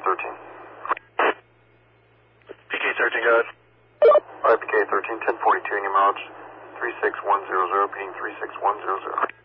PK13. PK13, go ahead. Alright, PK13, 1042 in your mileage, 36100, ping 36100.